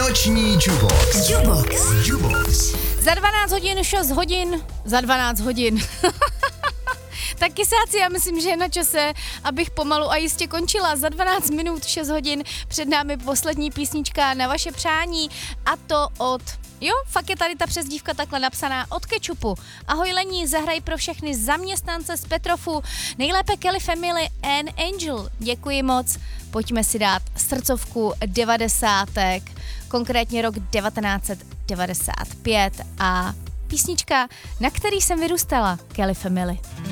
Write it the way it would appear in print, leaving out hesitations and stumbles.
Noční Jubox. Za 12 hodin, 6 hodin, za 12 hodin. Tak kysáci, já myslím, že je na čase, abych pomalu a jistě končila. Za 12 minut, 6 hodin před námi poslední písnička na vaše přání a to od... Jo, fakt je tady ta přezdívka takhle napsaná od Kečupu. Ahoj Lení, zahraj pro všechny zaměstnance z Petrofu, nejlépe Kelly Family and Angel. Děkuji moc, pojďme si dát srdcovku 90. konkrétně rok 1995 a písnička, na který jsem vyrůstala, Kelly Family.